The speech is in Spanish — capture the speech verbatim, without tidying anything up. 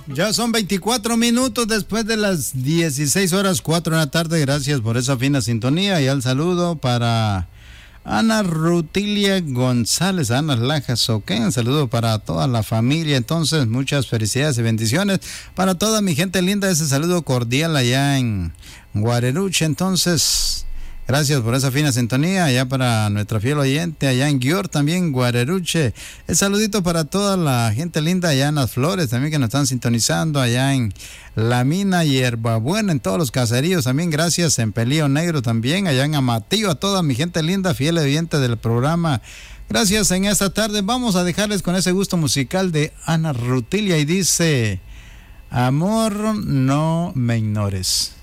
Ya son veinticuatro minutos después de las dieciséis horas, cuatro de la tarde. Gracias por esa fina sintonía. Y al saludo para Ana Rutilia González, Ana Lajas Soquén. Saludo para toda la familia. Entonces, muchas felicidades y bendiciones para toda mi gente linda. Ese saludo cordial allá en Guareruche. Entonces, gracias por esa fina sintonía. Allá para nuestra fiel oyente, allá en Guior también, Guareruche. El saludito para toda la gente linda allá en Las Flores también que nos están sintonizando. Allá en La Mina, Hierbabuena, en todos los caseríos también. Gracias en Pelío Negro también. Allá en Amatillo, a toda mi gente linda, fiel oyente del programa. Gracias en esta tarde. Vamos a dejarles con ese gusto musical de Ana Rutilia y dice: amor, no me ignores.